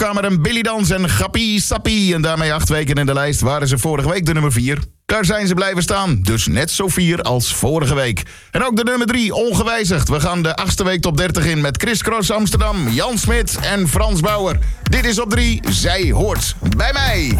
Hoogkamer en Billy Dans en Gappie Sappie. En daarmee 8 weken in de lijst waren ze vorige week de nummer 4. Daar zijn ze blijven staan, dus net zo 4 als vorige week. En ook de nummer 3, ongewijzigd. We gaan de 8e week top 30 in met Chris Cross Amsterdam, Jan Smit en Frans Bauer. Dit is op 3, Zij hoort bij mij.